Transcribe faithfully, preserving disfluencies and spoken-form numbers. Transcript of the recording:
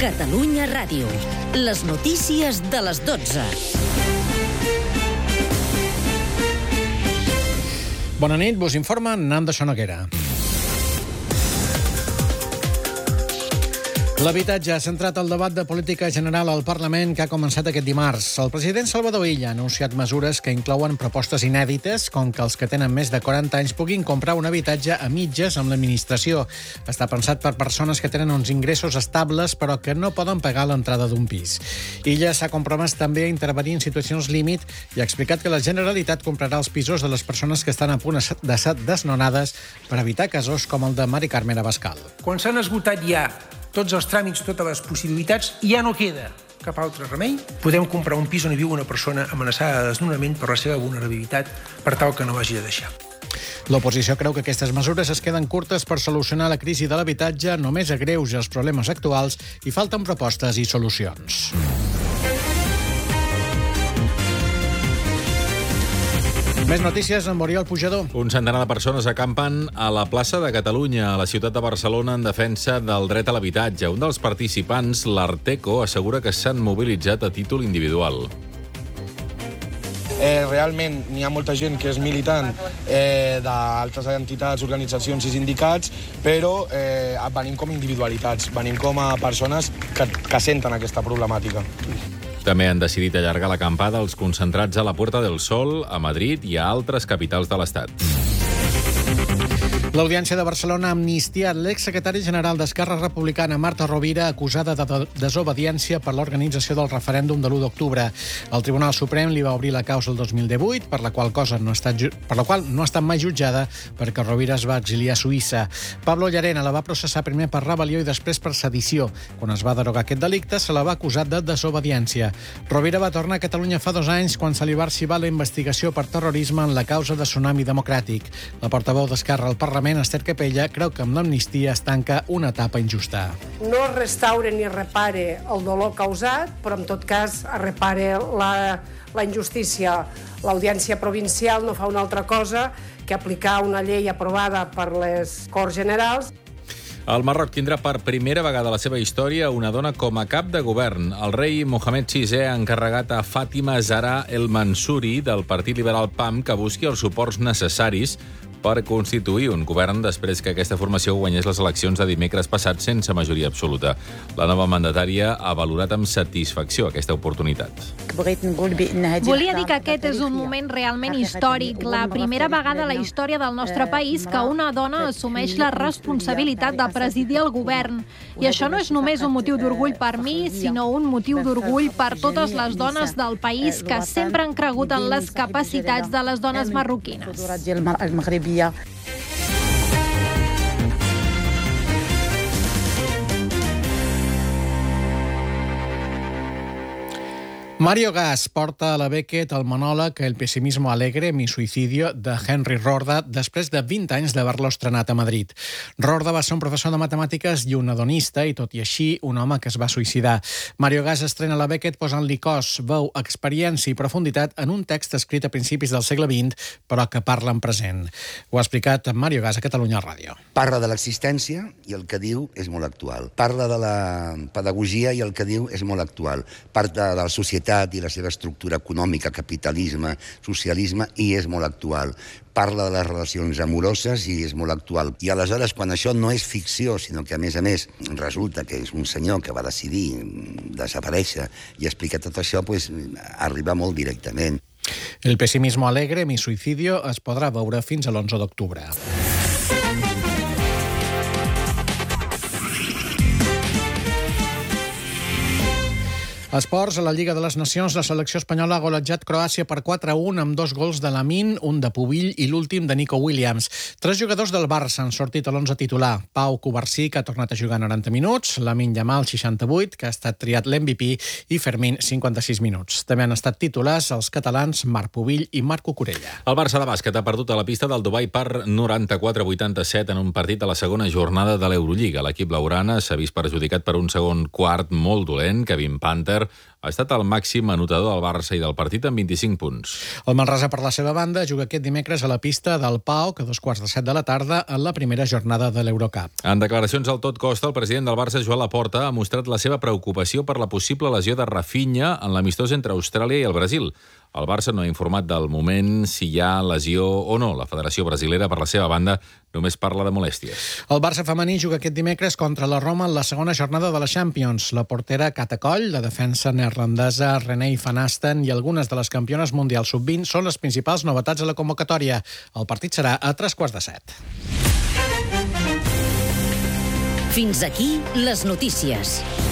Catalunya Ràdio. Les notícies de les dotze. Bona nit, vos informa Nando Xonoguera. L'habitatge ha centrat el debat de política general al Parlament que ha començat aquest dimarts. El president Salvador Illa ha anunciat mesures que inclouen propostes inèdites, com que els que tenen més de quaranta anys puguin comprar un habitatge a mitges amb l'administració. Està pensat per persones que tenen uns ingressos estables però que no poden pagar l'entrada d'un pis. Illa s'ha compromès també a intervenir en situacions límit i ha explicat que la Generalitat comprarà els pisos de les persones que estan a punt de ser desnonades per evitar casos com el de Mari Carmen Abascal. Quan s'han esgotat ja tots els tràmits, totes les possibilitats, ja no queda cap altre remei. Podem comprar un pis on hi viu una persona amenaçada de desnonament per la seva vulnerabilitat, per tal que no hagi de deixar. L'oposició creu que aquestes mesures es queden curtes per solucionar la crisi de l'habitatge, només agreuja els problemes actuals i falten propostes i solucions. Més notícies amb Oriol Pujador. Un centenar de persones acampen a la plaça de Catalunya, a la ciutat de Barcelona, en defensa del dret a l'habitatge. Un dels participants, l'Arteco, assegura que s'han mobilitzat a títol individual. Eh, realment n'hi ha molta gent que és militant eh, d'altres entitats, organitzacions i sindicats, però eh, venim com individualitats, venim com a persones que, que senten aquesta problemàtica. També han decidit allargar l'acampada als concentrats a la Puerta del Sol, a Madrid i a altres capitals de l'Estat. L'Audiència de Barcelona ha amnistiat l'exsecretari general d'Esquerra Republicana, Marta Rovira, acusada de desobediència per l'organització del referèndum de l'u d'octubre. El Tribunal Suprem li va obrir la causa el dos mil divuit, per la qual cosa no ha estat, per la qual no ha estat mai jutjada perquè Rovira es va exiliar a Suïssa. Pablo Llarena la va processar primer per rebel·lió i després per sedició. Quan es va derogar aquest delicte, se la va acusar de desobediència. Rovira va tornar a Catalunya fa dos anys quan se li va arxivar la investigació per terrorisme en la causa de Tsunami Democràtic. La portaveu d'Esquerra al Parlament, Esther Capella, creu que amb l'amnistia es tanca una etapa injusta. No es restaura ni repare el dolor causat, però en tot cas es repare la, la injustícia. L'Audiència Provincial no fa una altra cosa que aplicar una llei aprovada per les Corts Generals. El Marroc tindrà per primera vegada a la seva història una dona com a cap de govern. El rei Mohamed sisè ha encarregat a Fàtima Zahra El Mansouri, del Partit Liberal P A M, que busqui els suports necessaris per constituir un govern després que aquesta formació guanyés les eleccions de dimecres passat sense majoria absoluta. La nova mandatària ha valorat amb satisfacció aquesta oportunitat. Volia dir que aquest és un moment realment històric, la primera vegada a la història del nostre país que una dona assumeix la responsabilitat de presidir el govern. I això no és només un motiu d'orgull per mi, sinó un motiu d'orgull per totes les dones del país que sempre han cregut en les capacitats de les dones marroquines. Mario Gas porta a la Beckett el monòleg El pesimismo alegre, mi suicidio, de Henry Rorda, després de vint anys d'haver-lo estrenat a Madrid. Rorda va ser un professor de matemàtiques i un hedonista, i tot i així, un home que es va suïcidar. Mario Gas estrena la Beckett posant-li cos, veu, experiència i profunditat en un text escrit a principis del segle vint, però que parla en present. Ho ha explicat Mario Gas a Catalunya Ràdio. Parla de l'existència i el que diu és molt actual. Parla de la pedagogia i el que diu és molt actual. Parla de la societat i la seva estructura econòmica, capitalisme, socialisme, i és molt actual. Parla de les relacions amoroses i és molt actual. I aleshores, quan això no és ficció, sinó que a més a més resulta que és un senyor que va decidir desaparèixer i explicar tot això, pues, arriba molt directament. El pesimismo alegre, mi suicidio, es podrà veure fins a l'onze d'octubre. Esports, a la Lliga de les Nacions, la selecció espanyola ha golejat Croàcia per quatre a un amb dos gols de Lamine, un de Pubill i l'últim de Nico Williams. Tres jugadors del Barça han sortit a l'onze titular. Pau Covarsí, que ha tornat a jugar noranta minuts, Lamine Yamal, seixanta-vuit, que ha estat triat l'M V P, i Fermín, cinquanta-sis minuts. També han estat titulars els catalans Marc Pubill i Marc Cucurella. El Barça de bàsquet ha perdut a la pista del Dubai per noranta-quatre a vuitanta-set en un partit de la segona jornada de l'Eurolliga. L'equip blaugrana s'ha vist perjudicat per un segon quart molt dolent. Kevin Panther ha estat el màxim anotador del Barça i del partit amb vint-i-cinc punts. El Manresa, per la seva banda, juga aquest dimecres a la pista del Pau, que a dos quarts de set de la tarda, en la primera jornada de l'Eurocup. En declaracions al Tot Costa, el president del Barça, Joan Laporta, ha mostrat la seva preocupació per la possible lesió de Rafinha en l'amistós entre Austràlia i el Brasil. El Barça no ha informat del moment si hi ha lesió o no. La Federació Brasilera, per la seva banda, només parla de molèsties. El Barça femení juga aquest dimecres contra la Roma en la segona jornada de la Champions. La portera Cata Coll, la defensa neerlandesa Renee van Asten i algunes de les campiones mundials sub vint són les principals novetats a la convocatòria. El partit serà a tres quarts de set. Fins aquí les notícies.